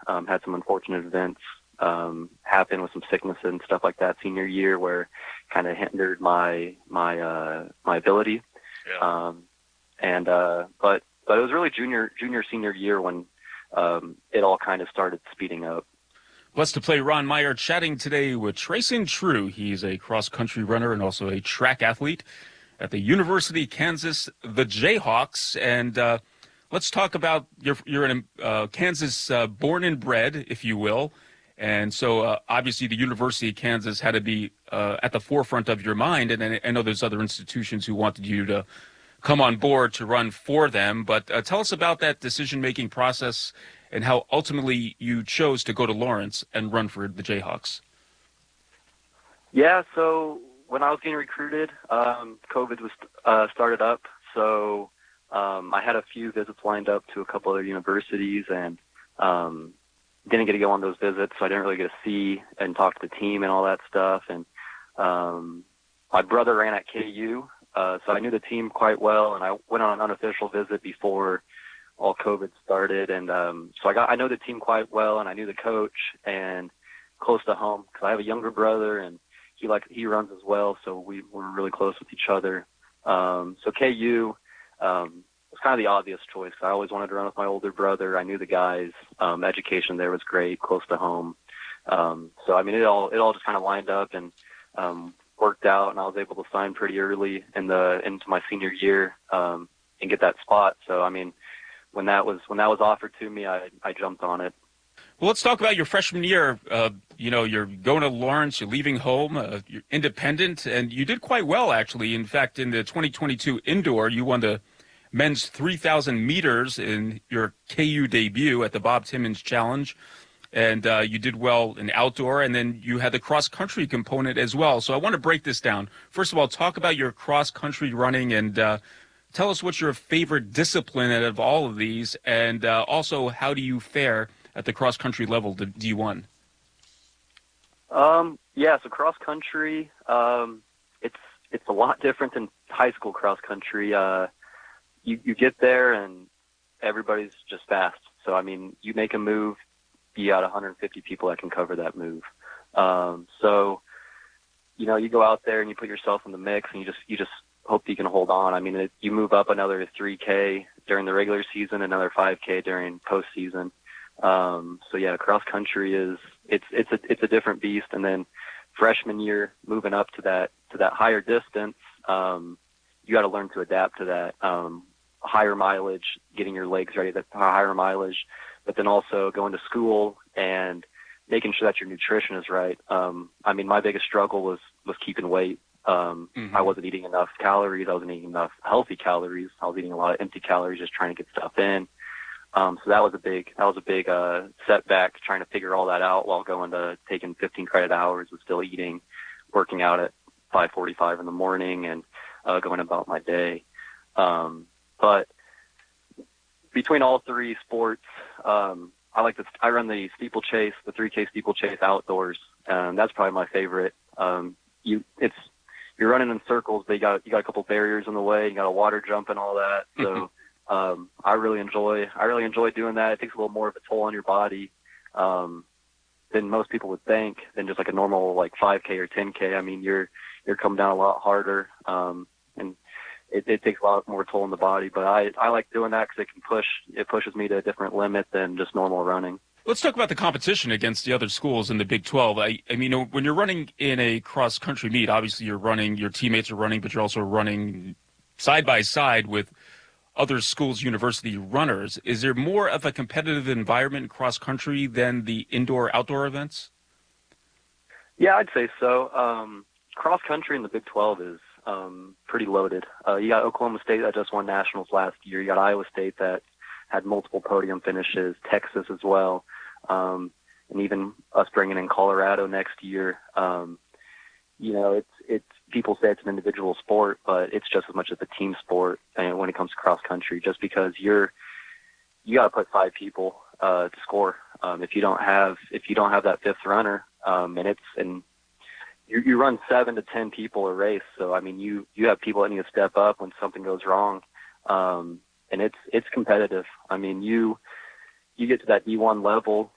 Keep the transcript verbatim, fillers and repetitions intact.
Um, had some unfortunate events um, happen with some sickness and stuff like that senior year, where kind of hindered my my uh, my ability. Yeah. Um, and uh, but but it was really junior junior senior year when um, it all kind of started speeding up. Blessed to play Ron Meyer, chatting today with Trayson True. He's a cross-country runner and also a track athlete at the University of Kansas, the Jayhawks. And uh, let's talk about, you're, you're in uh, Kansas uh, born and bred, if you will. And so uh, obviously the University of Kansas had to be uh, at the forefront of your mind. And I, I know there's other institutions who wanted you to come on board to run for them. But uh, tell us about that decision-making process and how ultimately you chose to go to Lawrence and run for the Jayhawks. Yeah, so when I was getting recruited, um, COVID was uh, started up, so um, I had a few visits lined up to a couple other universities, and um, didn't get to go on those visits, so I didn't really get to see and talk to the team and all that stuff. And um, my brother ran at K U, uh, so I knew the team quite well, and I went on an unofficial visit before all COVID started, and um, so I got I know the team quite well, and I knew the coach, and close to home because I have a younger brother, and he like he runs as well, so we were really close with each other. Um, so K U um, was kind of the obvious choice. I always wanted to run with my older brother. I knew the guys. Um, education there was great, close to home. Um, so I mean, it all it all just kind of lined up and um, worked out, and I was able to sign pretty early in the into my senior year um, and get that spot. So I mean. When that was when that was offered to me, I, I jumped on it. Well, let's talk about your freshman year. Uh, you know, you're going to Lawrence, you're leaving home, uh, you're independent, and you did quite well, actually. In fact, in the twenty twenty-two indoor, you won the men's three thousand meters in your K U debut at the Bob Timmons Challenge, and uh, you did well in outdoor, and then you had the cross-country component as well. So I want to break this down. First of all, talk about your cross-country running and uh, tell us what's your favorite discipline out of all of these, and uh, also how do you fare at the cross-country level, the D one? Um, yeah, so cross-country, um, it's it's a lot different than high school cross-country. Uh, you, you get there, and everybody's just fast. So, I mean, you make a move, you got one hundred fifty people that can cover that move. Um, so, you know, you go out there and you put yourself in the mix, and you just you just hope you can hold on. I mean, it, you move up another three K during the regular season, another five K during postseason. Um, so yeah, cross country is it's it's a it's a different beast. And then freshman year, moving up to that to that higher distance, um, you got to learn to adapt to that um, higher mileage, getting your legs ready to higher mileage, but then also going to school and making sure that your nutrition is right. Um, I mean, my biggest struggle was was keeping weight. Um, mm-hmm. I wasn't eating enough calories. I wasn't eating enough healthy calories. I was eating a lot of empty calories, just trying to get stuff in. Um, so that was a big, that was a big, uh, setback, trying to figure all that out while going to taking fifteen credit hours with still eating, working out at five forty-five in the morning and, uh, going about my day. Um, but between all three sports, um, I like to, I run the steeplechase, the three K steeplechase outdoors. Um, that's probably my favorite. Um, you, it's, you're running in circles, but you got you got a couple barriers in the way. You got a water jump and all that. So um, I really enjoy I really enjoy doing that. It takes a little more of a toll on your body um, than most people would think, than just like a normal like five K or ten K. I mean, you're you're coming down a lot harder, um, and it, it takes a lot more toll on the body. But I I like doing that because it can push it pushes me to a different limit than just normal running. Let's talk about the competition against the other schools in the Big twelve. I, I mean, when you're running in a cross-country meet, obviously you're running, your teammates are running, but you're also running side by side with other schools' university runners. Is there more of a competitive environment in cross-country than the indoor-outdoor events? Yeah, I'd say so. Um, cross-country in the Big twelve is um, pretty loaded. Uh, you got Oklahoma State that just won nationals last year. You got Iowa State that had multiple podium finishes, Texas as well. Um, and even us bringing in Colorado next year. Um, you know, it's, it's, people say it's an individual sport, but it's just as much as a team sport and when it comes to cross country, just because you're, you got to put five people, uh, to score. Um, if you don't have, if you don't have that fifth runner, um, and it's, and you, you run seven to ten people a race. So, I mean, you, you have people that need to step up when something goes wrong. Um, and it's, it's competitive. I mean, you, you get to that D one level,